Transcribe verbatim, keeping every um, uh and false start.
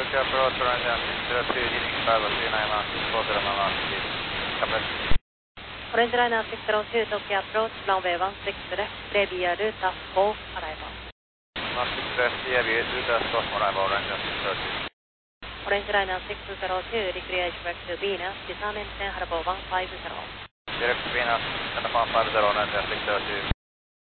Tokyo approach, Orange Line six zero two, leading five oh three nine one six four zero one one, please. Copy. Orange Liner six zero two, Tokyo approach, runway one six left, Levia Ruta four, arrival. one six left, Levia Ruta four, arrival, Orange Line six zero two. Orange Liner six zero two, declare direct to Venus, disarm and harbour one five zero. Direct to Venus, one five zero, Orange Line six zero two.